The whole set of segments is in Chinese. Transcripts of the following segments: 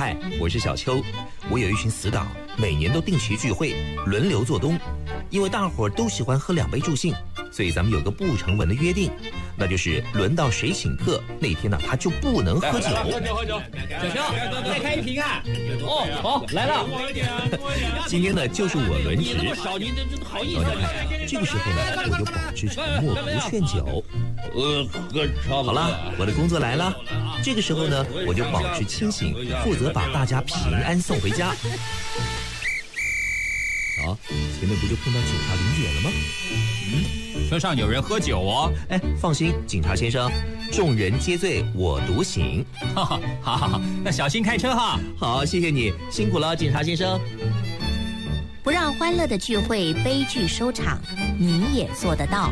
嗨，我是小邱。我有一群死党，每年都定期聚会，轮流做东。因为大伙儿都喜欢喝2杯助兴，所以咱们有个不成文的约定，那就是轮到谁请客那天呢，他就不能喝酒。 喝酒。小邱，再开一瓶啊！哦，好，来了。 今天呢，就是我轮值。 这么少，您这好意思。 这个时候呢，我就保持沉默，不劝酒。 喝差不多。 好了，我的工作来了。这个时候呢，我就保持清醒，负责把大家平安送回家。啊，前面不就碰到警察临检了吗？ 车上有人喝酒哦。 哎，放心，警察先生，众人皆醉我独醒。 哈哈，好，那小心开车哈。 好，谢谢你，辛苦了，警察先生。 不让欢乐的聚会悲剧收场，你也做得到。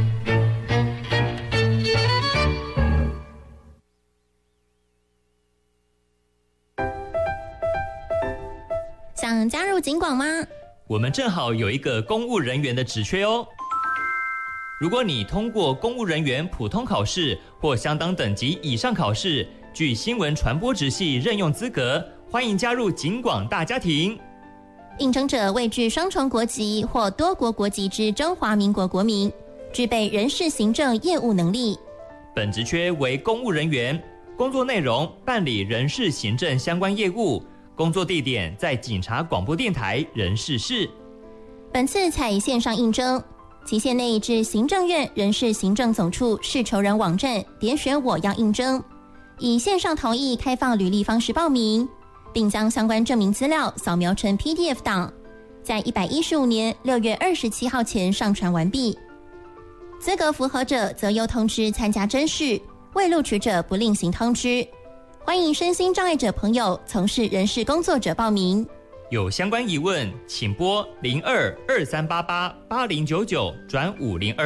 想加入警广吗？ 我们正好有一个公务人员的职缺哦。如果你通过公务人员普通考试或相当等级以上考试，具新闻传播职系任用资格，欢迎加入警广大家庭。 应征者为具双重国籍或多国国籍之中华民国国民，具备人事行政业务能力。 本职缺为公务人员，工作内容办理人事行政相关业务，工作地点在警察广播电台人事室。 本次采线上应征，期限内至行政院人事行政总处事求人网站点选我要应征，以线上同意开放履历方式报名，并将相关证明资料扫描成 PDF 档，在115年6月27号前上传完毕。资格符合者则由通知参加甄试，未录取者不另行通知。欢迎身心障碍者朋友从事人事工作者报名。 有相关疑问，请拨0223888099转502。